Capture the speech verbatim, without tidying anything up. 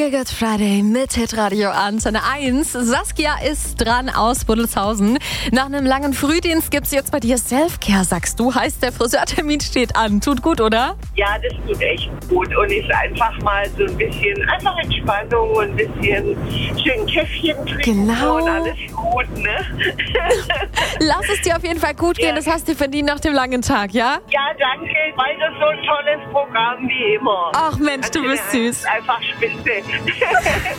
Feel Good Friday mit Hitradio Antenne eins. Saskia ist dran aus Buddelshausen. Nach einem langen Frühdienst gibt's jetzt bei dir Selfcare, sagst du. Heißt, der Friseurtermin steht an. Tut gut, oder? Ja, das tut echt gut und ist einfach mal so ein bisschen, einfach Entspannung und ein bisschen schön Käffchen trinken Genau. und alles gut, ne? Lass es dir auf jeden Fall gut gehen, Ja. das hast du verdient nach dem langen Tag, ja? Ja, danke, weil das so ein tolles Programm wie immer. Ach Mensch, du bist süß. Einfach spitze.